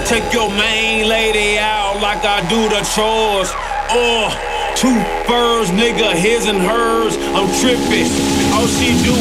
Take your main lady out like I do the chores. Two furs, nigga, his and hers. I'm tripping. All she do